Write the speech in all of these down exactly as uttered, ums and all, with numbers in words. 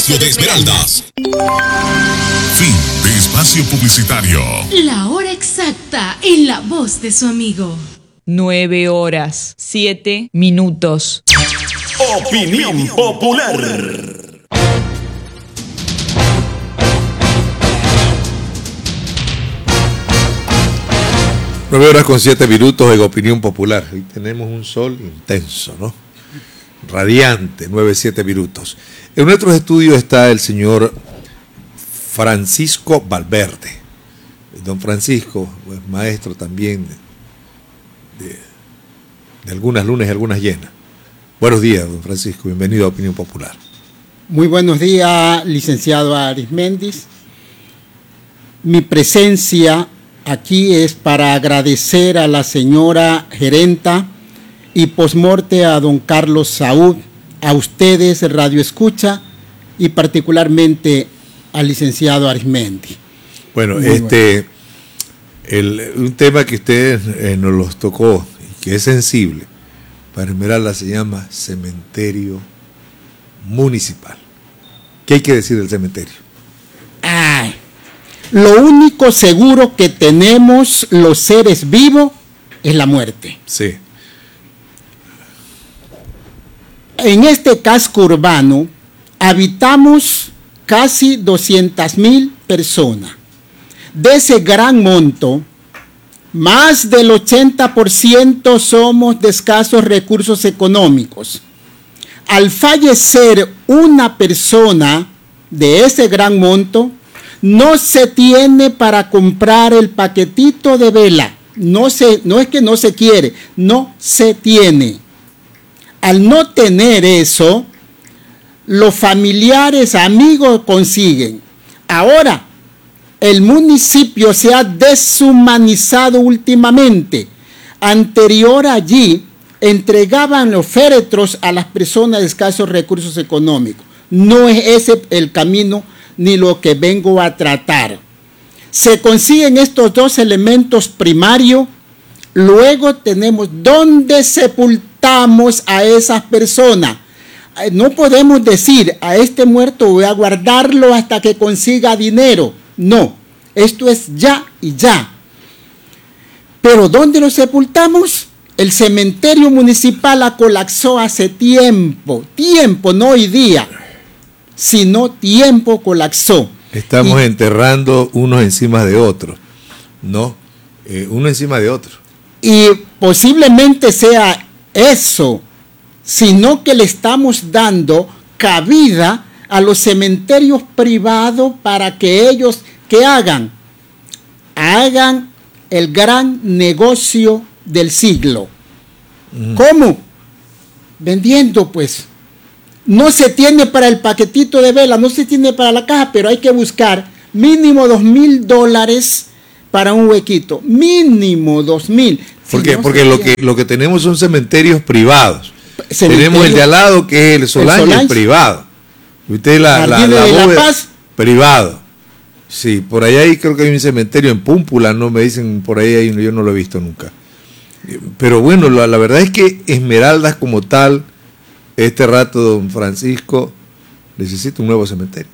espacio de Esmeraldas. Fin de espacio publicitario. La hora exacta en la voz de su amigo. Nueve horas, siete minutos. Opinión popular. Nueve horas con siete minutos en Opinión Popular. Hoy tenemos un sol intenso, ¿no? Radiante, nueve, siete minutos. En nuestros estudios está el señor Francisco Valverde. Don Francisco, pues, maestro también de, de, de algunas lunas y algunas llenas. Buenos días, don Francisco. Bienvenido a Opinión Popular. Muy buenos días, licenciado Arismendi. Mi presencia aquí es para agradecer a la señora gerenta y posmorte a don Carlos Saúd, a ustedes, Radio Escucha, y particularmente al licenciado Arismendi. Bueno, Muy este, bueno. El, un tema que usted eh, nos los tocó y que es sensible para Esmeralda se llama cementerio municipal. ¿Qué hay que decir del cementerio? Ay, lo único seguro que tenemos los seres vivos es la muerte. Sí. En este casco urbano habitamos casi doscientas mil personas. De ese gran monto, más del ochenta por ciento somos de escasos recursos económicos. Al fallecer una persona de ese gran monto, no se tiene para comprar el paquetito de vela. No, se, no es que no se quiere, no se tiene. Al no tener eso, los familiares, amigos consiguen. Ahora, el municipio se ha deshumanizado últimamente. Anterior allí, entregaban los féretros a las personas de escasos recursos económicos. No es ese el camino ni lo que vengo a tratar. Se consiguen estos dos elementos primarios, luego tenemos dónde sepultamos a esas personas. No podemos decir a este muerto voy a guardarlo hasta que consiga dinero. No, esto es ya y ya. Pero ¿dónde lo sepultamos? El cementerio municipal ha colapsado hace tiempo, tiempo, no hoy día, sino tiempo colapsó. Estamos y, enterrando unos encima de otros, ¿no? Eh, uno encima de otro. Y posiblemente sea eso, sino que le estamos dando cabida a los cementerios privados para que ellos, ¿qué hagan? Hagan el gran negocio del siglo. Mm. ¿Cómo? Vendiendo, pues. No se tiene para el paquetito de vela, no se tiene para la caja, pero hay que buscar mínimo dos mil dólares para un huequito. Mínimo dos mil. ¿Por qué? Si no Porque lo que, lo que tenemos son cementerios privados. Cementerio, tenemos el de al lado, que es el Solange, el, Solange, privado. Usted la, la, la, la, la Paz, privado. Sí, por allá hay, creo que hay un cementerio en Púmpula, no me dicen por ahí, hay, yo no lo he visto nunca. Pero bueno, la, la verdad es que Esmeraldas como tal, este rato don Francisco necesita un nuevo cementerio.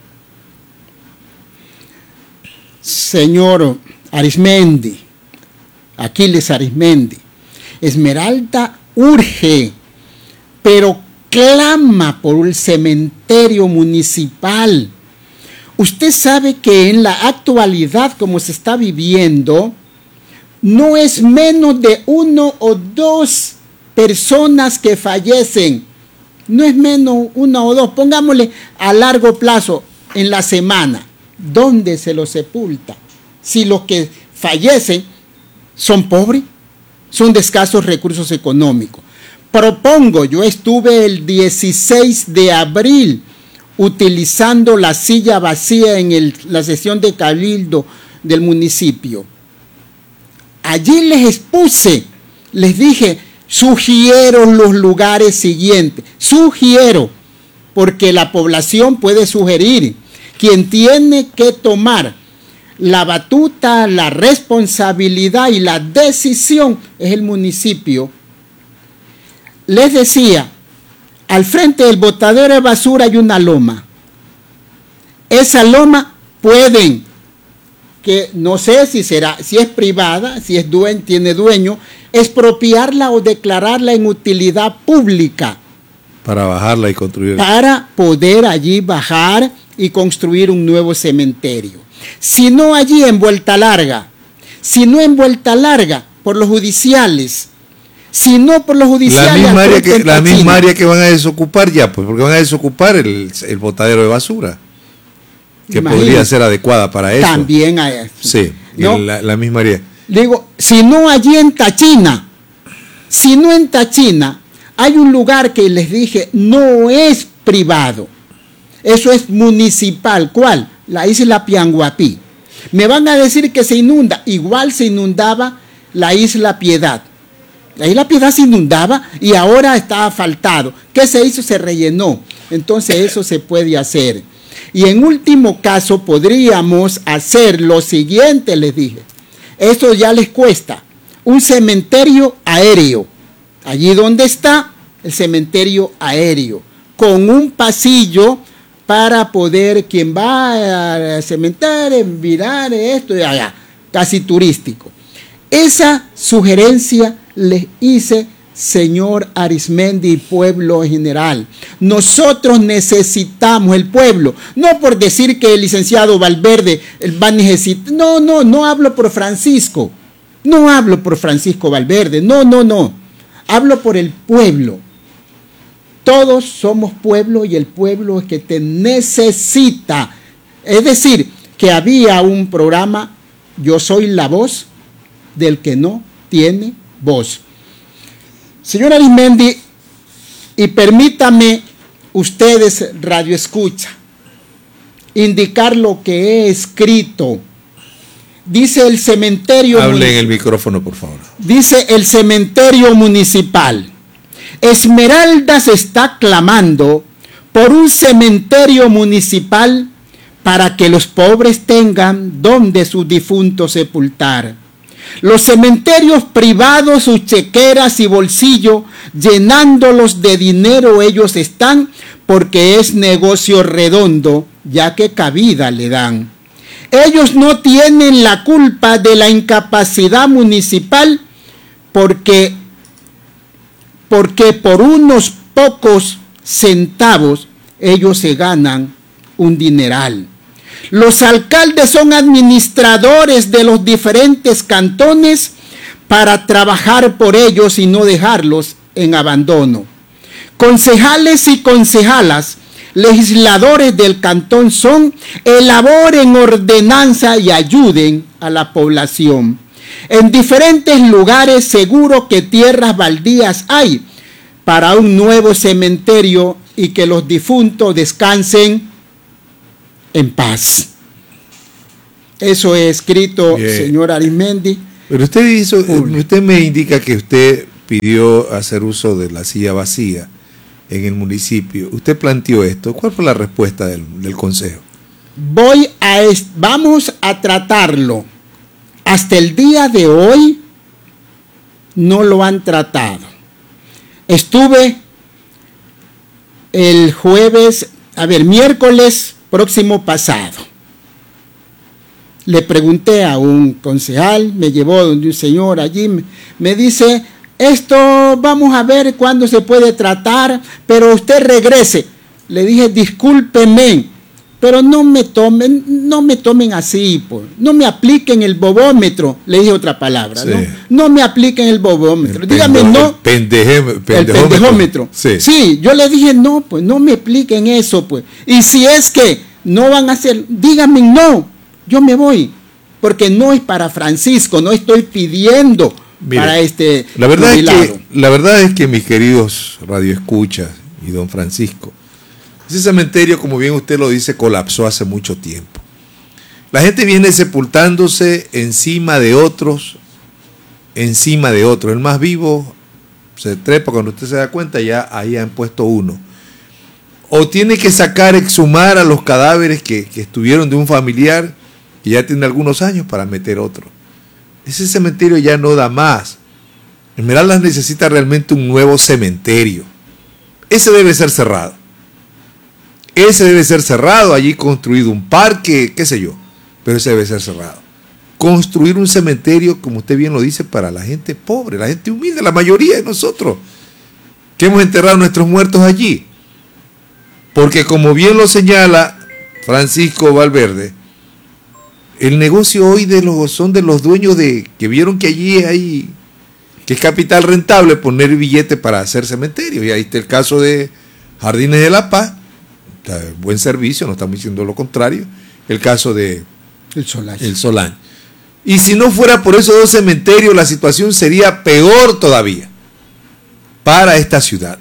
Señor Arismendi, Aquiles Arismendi, Esmeralda urge, pero clama por el cementerio municipal. Usted sabe que en la actualidad, como se está viviendo, no es menos de uno o dos personas que fallecen. No es menos uno o dos. Pongámosle a largo plazo, en la semana. ¿Dónde se los sepulta? Si los que fallecen son pobres, son de escasos recursos económicos. Propongo, yo estuve el dieciséis de abril utilizando la silla vacía en el, la sesión de cabildo del municipio. Allí les expuse, les dije, sugiero los lugares siguientes, sugiero, porque la población puede sugerir. Quien tiene que tomar la batuta, la responsabilidad y la decisión es el municipio. Les decía, al frente del botadero de basura hay una loma. esa loma pueden, que no sé si será, si es privada, si es dueño, tiene dueño, expropiarla o declararla en utilidad pública. Para bajarla y construir. Para poder allí bajar y construir un nuevo cementerio. Si no allí en Vuelta Larga, si no en Vuelta Larga, por los judiciales, si no por los judiciales. La misma área que, la misma área que van a desocupar ya, pues, porque van a desocupar el, el botadero de basura, que Imagínate, podría ser adecuada para eso. También hay. Sí, ¿no? la, la misma área. Digo, si no allí en Tachina, si no en Tachina, hay un lugar que les dije, no es privado, eso es municipal. ¿Cuál? La isla Pianguapí. Me van a decir que se inunda, igual se inundaba la isla Piedad. La isla Piedad se inundaba y ahora está asfaltado. ¿Qué se hizo? Se rellenó. Entonces eso se puede hacer. Y en último caso podríamos hacer lo siguiente, les dije. Esto ya les cuesta. Un cementerio aéreo. Allí donde está el cementerio aéreo. Con un pasillo para poder, quien va al cementerio, mirar esto y allá. Casi turístico. Esa sugerencia les hice, señor Arismendi y pueblo en general. Nosotros necesitamos el pueblo, no por decir que el licenciado Valverde va a necesitar, no, no, no hablo por Francisco, no hablo por Francisco Valverde, no, no, no, hablo por el pueblo. Todos somos pueblo y el pueblo es que te necesita. Es decir, que había un programa, Yo soy la voz del que no tiene voz. Señor Arismendi, y permítame ustedes, radio escucha, indicar lo que he escrito. Dice el cementerio. Hable en el micrófono, por favor. Dice el cementerio municipal. Esmeraldas está clamando por un cementerio municipal para que los pobres tengan donde sus difuntos sepultar. Los cementerios privados, sus chequeras y bolsillo, llenándolos de dinero ellos están, porque es negocio redondo, ya que cabida le dan. Ellos no tienen la culpa de la incapacidad municipal, porque, porque por unos pocos centavos ellos se ganan un dineral. Los alcaldes son administradores de los diferentes cantones para trabajar por ellos y no dejarlos en abandono. Concejales y concejalas, legisladores del cantón son, elaboren ordenanza y ayuden a la población. En diferentes lugares seguro que tierras baldías hay para un nuevo cementerio y que los difuntos descansen en paz. Eso he escrito, Bien. Señor Arismendi. Pero usted hizo, usted me indica que usted pidió hacer uso de la silla vacía en el municipio. Usted planteó esto. ¿Cuál fue la respuesta del, del consejo? Voy a vamos a tratarlo. Hasta el día de hoy no lo han tratado. Estuve el jueves, a ver, miércoles próximo pasado. Le pregunté a un concejal, me llevó donde un señor allí, me, me dice, esto vamos a ver cuándo se puede tratar, pero usted regrese. Le dije, discúlpeme, pero no me tomen, no me tomen así, pues. No me apliquen el bobómetro, le dije otra palabra, sí. ¿no? No me apliquen el bobómetro. El Dígame pendo, no. El, pendeje, pendejómetro. El pendejómetro. Sí. sí, yo le dije, no, pues no me apliquen eso, pues. Y si es que no van a hacer, díganme no, yo me voy. Porque no es para Francisco, no estoy pidiendo Mire, para este la verdad es que La verdad es que mis queridos radioescuchas y don Francisco, ese cementerio, como bien usted lo dice, colapsó hace mucho tiempo. La gente viene sepultándose encima de otros, encima de otros. El más vivo se trepa, cuando usted se da cuenta, ya ahí han puesto uno. O tiene que sacar, exhumar a los cadáveres que, que estuvieron de un familiar y ya tiene algunos años para meter otro. Ese cementerio ya no da más. Esmeraldas necesita realmente un nuevo cementerio. Ese debe ser cerrado. ese debe ser cerrado, allí construido un parque, qué sé yo, pero ese debe ser cerrado. Construir un cementerio, como usted bien lo dice, para la gente pobre, la gente humilde, la mayoría de nosotros, que hemos enterrado a nuestros muertos allí. Porque como bien lo señala Francisco Valverde, el negocio hoy de los, son de los dueños de que vieron que allí hay, que es capital rentable poner billetes para hacer cementerios. Y ahí está el caso de Jardines de la Paz, buen servicio, no estamos diciendo lo contrario. El caso de El Solán. El Solán. Y si no fuera por esos dos cementerios, la situación sería peor todavía para esta ciudad.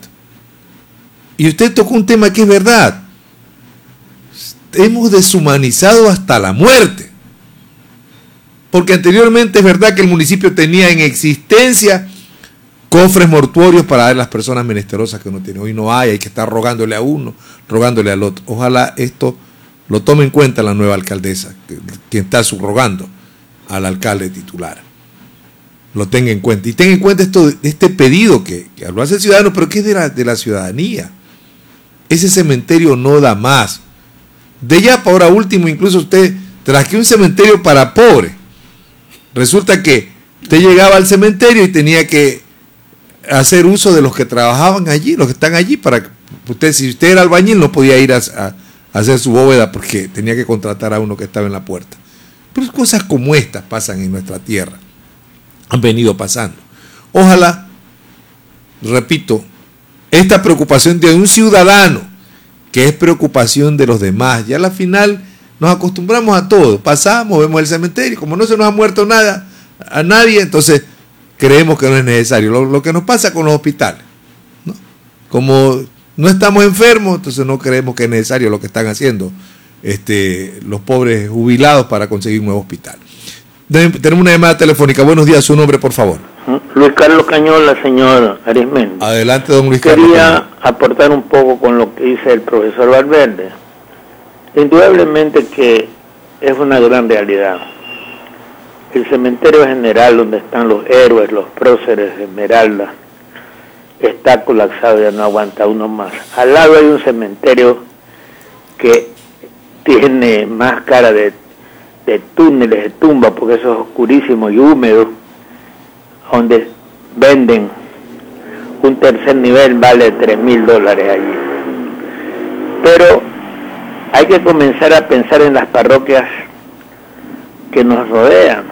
Y usted tocó un tema que es verdad. Hemos deshumanizado hasta la muerte. Porque anteriormente es verdad que el municipio tenía en existencia cofres mortuorios para dar a las personas menesterosas que uno tiene. Hoy no hay, hay que estar rogándole a uno, rogándole al otro. Ojalá esto lo tome en cuenta la nueva alcaldesa, quien está subrogando al alcalde titular. Lo tenga en cuenta. Y tenga en cuenta esto, este pedido que, que lo hace el ciudadano, pero que es de la, de la ciudadanía. Ese cementerio no da más. De ya para ahora último, incluso usted, tras que un cementerio para pobres, resulta que usted llegaba al cementerio y tenía que hacer uso de los que trabajaban allí, los que están allí, para usted, si usted era albañil, no podía ir a, a, a hacer su bóveda porque tenía que contratar a uno que estaba en la puerta. Pero cosas como estas pasan en nuestra tierra, han venido pasando. Ojalá, repito, esta preocupación de un ciudadano, que es preocupación de los demás, ya a la final nos acostumbramos a todo, pasamos, vemos el cementerio, como no se nos ha muerto nada, a nadie, entonces creemos que no es necesario. Lo, lo que nos pasa con los hospitales, ¿no? Como no estamos enfermos, entonces no creemos que es necesario lo que están haciendo este, los pobres jubilados para conseguir un nuevo hospital. De, tenemos una llamada telefónica. Buenos días, su nombre, por favor. Luis Carlos Cañola, señor Arismendi. Adelante, don Luis Carlos. Quería aportar un poco con lo que dice el profesor Valverde. Indudablemente que es una gran realidad. El cementerio general, donde están los héroes, los próceres de Esmeralda, está colapsado, ya no aguanta uno más. Al lado hay un cementerio que tiene más cara de, de túneles, de tumba, porque eso es oscurísimo y húmedo, donde venden un tercer nivel, vale tres mil dólares allí. Pero hay que comenzar a pensar en las parroquias que nos rodean,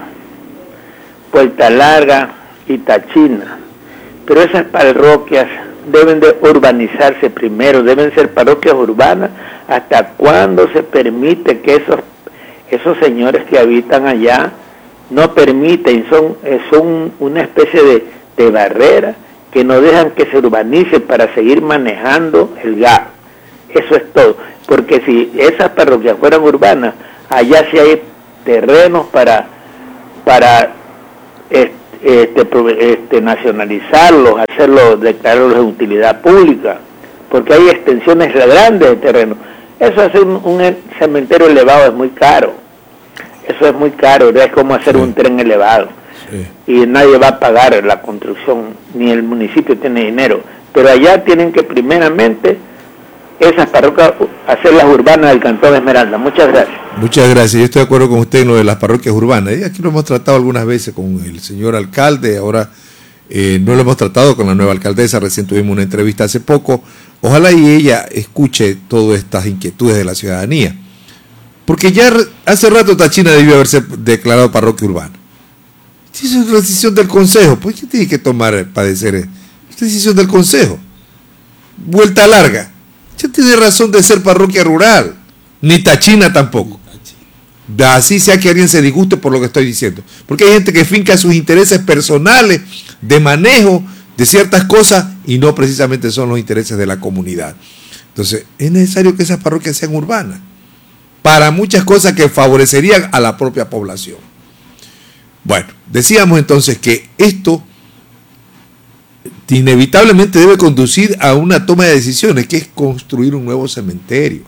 Puerta Larga y Tachina, pero esas parroquias deben de urbanizarse primero, deben ser parroquias urbanas. ¿Hasta cuándo se permite que esos, esos señores que habitan allá no permiten, son, son una especie de, de barrera que no dejan que se urbanice para seguir manejando el gas? Eso es todo, porque si esas parroquias fueran urbanas, allá sí hay terrenos para, para este, este, este, nacionalizarlos, hacerlos, declararlos de utilidad pública, porque hay extensiones grandes de terreno. Eso hacer un, un cementerio elevado es muy caro, eso es muy caro, es como hacer sí. un tren elevado, sí. y nadie va a pagar la construcción, ni el municipio tiene dinero, pero allá tienen que primeramente esas parroquias, hacerlas urbanas del Cantón de Esmeralda. Muchas gracias. Muchas gracias. Yo estoy de acuerdo con usted en lo de las parroquias urbanas. Y aquí lo hemos tratado algunas veces con el señor alcalde, ahora eh, no lo hemos tratado con la nueva alcaldesa, recién tuvimos una entrevista hace poco. Ojalá y ella escuche todas estas inquietudes de la ciudadanía. Porque ya hace rato Tachina debió haberse declarado parroquia urbana. Si eso es decisión del Consejo, pues ¿qué tiene que tomar padecer? Es decisión del Consejo. Vuelta Larga. Ya tiene razón de ser parroquia rural, ni Tachina tampoco. Así sea que alguien se disguste por lo que estoy diciendo. Porque hay gente que finca sus intereses personales de manejo de ciertas cosas y no precisamente son los intereses de la comunidad. Entonces, es necesario que esas parroquias sean urbanas para muchas cosas que favorecerían a la propia población. Bueno, decíamos entonces que esto inevitablemente debe conducir a una toma de decisiones, que es construir un nuevo cementerio.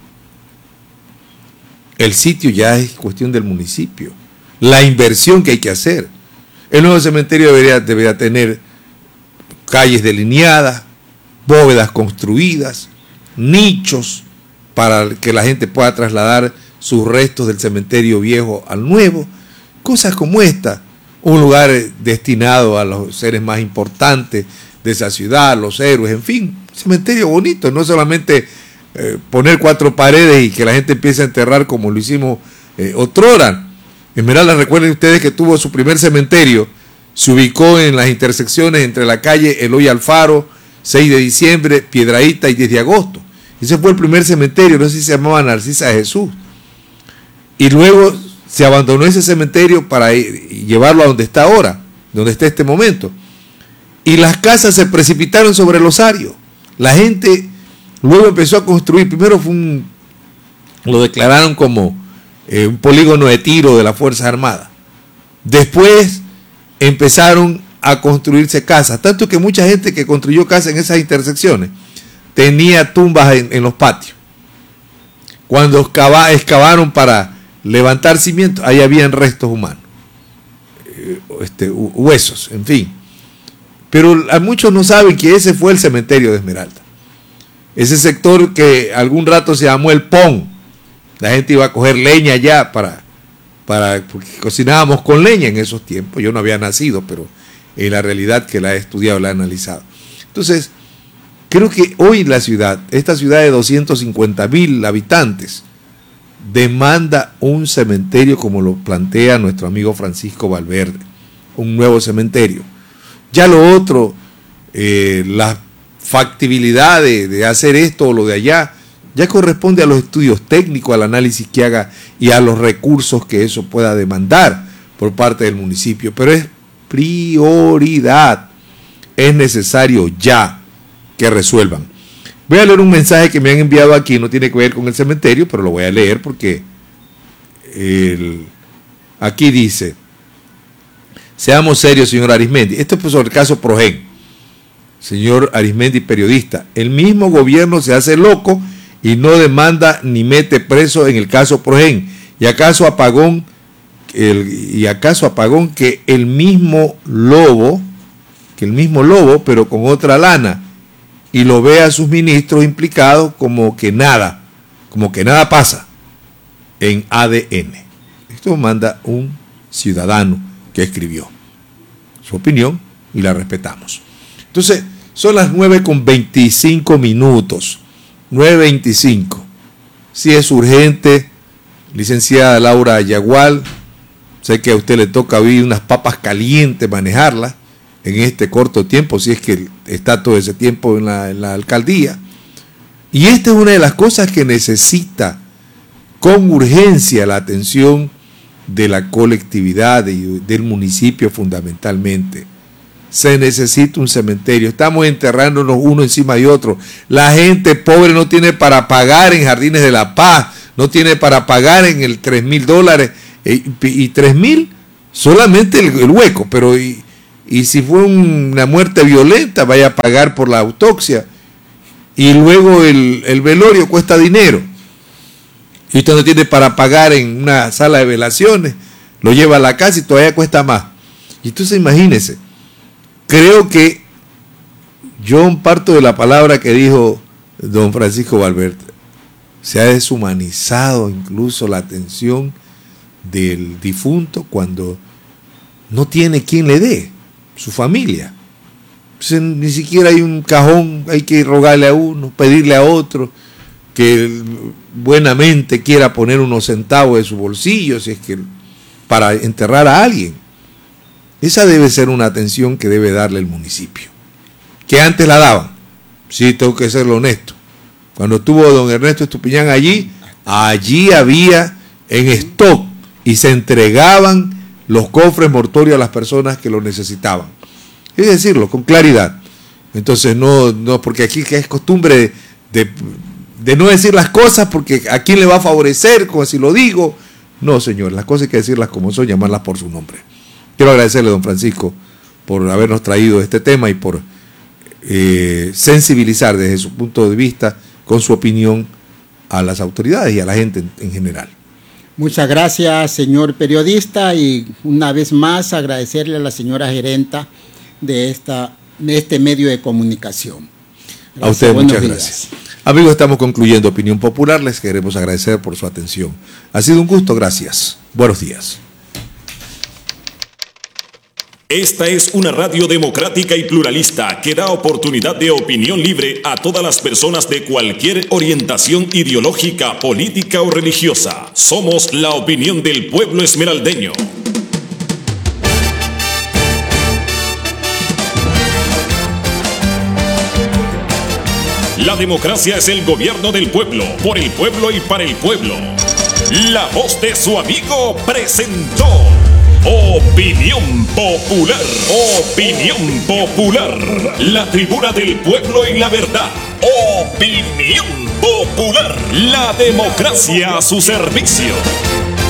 El sitio ya es cuestión del municipio, la inversión que hay que hacer. El nuevo cementerio debería, debería tener calles delineadas, bóvedas construidas, nichos, para que la gente pueda trasladar sus restos del cementerio viejo al nuevo. Cosas como esta, un lugar destinado a los seres más importantes de esa ciudad, los héroes, en fin, cementerio bonito, no solamente eh, poner cuatro paredes y que la gente empiece a enterrar como lo hicimos eh, otrora. Esmeralda, recuerden ustedes que tuvo su primer cementerio, se ubicó en las intersecciones entre la calle Eloy Alfaro, seis de diciembre, Piedrahíta y diez de agosto. Ese fue el primer cementerio, no sé si se llamaba Narcisa de Jesús. Y luego se abandonó ese cementerio para ir, llevarlo a donde está ahora, donde está este momento. Y las casas se precipitaron sobre el osario. La gente luego empezó a construir, primero fue un, lo declararon como eh, un polígono de tiro de las Fuerzas Armadas. Después empezaron a construirse casas, tanto que mucha gente que construyó casas en esas intersecciones tenía tumbas en, en los patios. Cuando excava, excavaron para levantar cimientos, ahí habían restos humanos, este, huesos, en fin. Pero a muchos no saben que ese fue el cementerio de Esmeralda. Ese sector que algún rato se llamó el Pon. La gente iba a coger leña allá para, para porque cocinábamos con leña en esos tiempos. Yo no había nacido, pero en la realidad que la he estudiado, la he analizado. Entonces, creo que hoy la ciudad, esta ciudad de doscientos cincuenta mil habitantes, demanda un cementerio como lo plantea nuestro amigo Francisco Valverde, un nuevo cementerio. Ya lo otro, eh, la factibilidad de, de hacer esto o lo de allá, ya corresponde a los estudios técnicos, al análisis que haga y a los recursos que eso pueda demandar por parte del municipio. Pero es prioridad, es necesario ya que resuelvan. Voy a leer un mensaje que me han enviado aquí, no tiene que ver con el cementerio, pero lo voy a leer porque el, aquí dice: seamos serios, señor Arismendi. Esto es sobre el caso Progen. Señor Arismendi, periodista, el mismo gobierno se hace loco y no demanda ni mete preso en el caso Progen. ¿Y acaso apagón, el, y acaso apagón que el mismo lobo, que el mismo lobo, pero con otra lana, y lo ve a sus ministros implicados como que nada, como que nada pasa en A D N? Esto manda un ciudadano que escribió su opinión y la respetamos. Entonces, son las nueve con veinticinco minutos, nueve veinticinco. Si es urgente, licenciada Laura Yagual, sé que a usted le toca oír unas papas calientes, manejarlas en este corto tiempo, si es que está todo ese tiempo en la, en la alcaldía. Y esta es una de las cosas que necesita con urgencia la atención de la colectividad y del municipio fundamentalmente. Se necesita un cementerio. Estamos enterrándonos uno encima de otro. La gente pobre no tiene para pagar en Jardines de la Paz, no tiene para pagar en el tres mil dólares, y, y tres mil solamente el, el hueco, pero y, y si fue una muerte violenta, vaya a pagar por la autopsia, y luego el, el velorio cuesta dinero, y usted no tiene para pagar en una sala de velaciones, lo lleva a la casa y todavía cuesta más. Y entonces imagínese, creo que yo parto de la palabra que dijo don Francisco Valverde, se ha deshumanizado incluso la atención del difunto cuando no tiene quien le dé, su familia. Pues ni siquiera hay un cajón, hay que rogarle a uno, pedirle a otro que buenamente quiera poner unos centavos de su bolsillo, si es que para enterrar a alguien. Esa debe ser una atención que debe darle el municipio, que antes la daban. Sí, tengo que serlo honesto. Cuando estuvo don Ernesto Estupiñán allí, allí había en stock y se entregaban los cofres mortuorios a las personas que lo necesitaban. Es decirlo con claridad. Entonces, no, no porque aquí es costumbre de, de, de no decir las cosas porque a quién le va a favorecer, como si lo digo. No, señor, las cosas hay que decirlas como son, llamarlas por su nombre. Quiero agradecerle, don Francisco, por habernos traído este tema y por eh, sensibilizar desde su punto de vista, con su opinión, a las autoridades y a la gente en, en general. Muchas gracias, señor periodista, y una vez más agradecerle a la señora gerenta de, esta, de este medio de comunicación. Gracias, a usted muchas gracias. Amigos, estamos concluyendo Opinión Popular. Les queremos agradecer por su atención. Ha sido un gusto, gracias. Buenos días. Esta es una radio democrática y pluralista que da oportunidad de opinión libre a todas las personas de cualquier orientación ideológica, política o religiosa. Somos la opinión del pueblo esmeraldeño. La democracia es el gobierno del pueblo, por el pueblo y para el pueblo. La voz de su amigo presentó Opinión Popular. Opinión Popular. La tribuna del pueblo y la verdad. Opinión Popular. La democracia a su servicio.